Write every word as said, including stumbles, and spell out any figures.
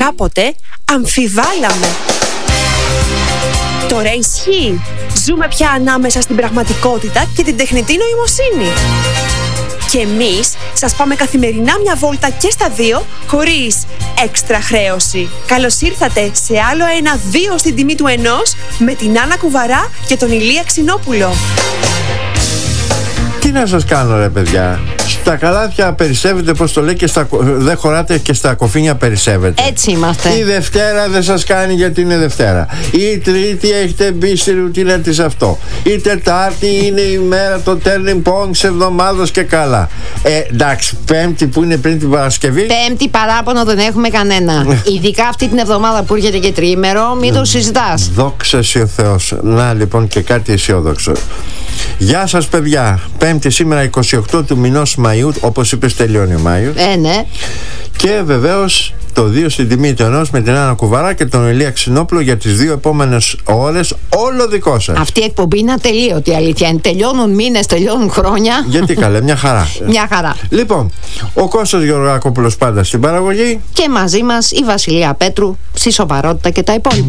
κάποτε αμφιβάλαμε. Τώρα ισχύει. Ζούμε πια ανάμεσα στην πραγματικότητα και την τεχνητή νοημοσύνη. Και εμείς σας πάμε καθημερινά μια βόλτα και στα δύο, χωρίς έξτρα χρέωση. Καλώς ήρθατε σε άλλο ένα δύο στην τιμή του ενός, με την Άννα Κουβαρά και τον Ηλία Ξινόπουλο. Τι να σας κάνω ρε παιδιά? Στα καλάθια περισσεύετε, πως το λέει, και στα, δεν χωράτε, και στα κοφίνια περισσεύετε. Έτσι είμαστε. Η Δευτέρα δεν σας κάνει γιατί είναι Δευτέρα. Η Τρίτη έχετε μπει στη ρουτίνα της αυτό. Η Τετάρτη είναι η μέρα, το turning point σε εβδομάδος και καλά. Ε, εντάξει, Πέμπτη που είναι πριν την Παρασκευή. Πέμπτη παράπονο δεν έχουμε κανένα. Ειδικά αυτή την εβδομάδα που έρχεται και τριήμερο, μην το συζητάς. Δόξα σοι ο Θεός. Να λοιπόν και κάτι αισιόδοξο. Γεια σας παιδιά. Πέμπτη σήμερα είκοσι οκτώ του μηνός Μαΐου, όπως είπες τελειώνει ο Μάιος. Ε, ναι. Και βεβαίως το δύο στην τιμή του ενός με την Άννα Κουβαρά και τον Ηλία Ξινόπουλο για τις δύο επόμενες ώρες, όλο δικό σας. Αυτή η εκπομπή είναι ατελείωτη, αλήθεια. Τελειώνουν μήνες, τελειώνουν χρόνια. Γιατί καλέ, μια χαρά. Μια χαρά. Λοιπόν, ο Κώστας Γεωργακόπουλος πάντα στην παραγωγή. Και μαζί μας η Βασιλεία Πέτρου στη σοβαρότητα και τα υπόλοιπα.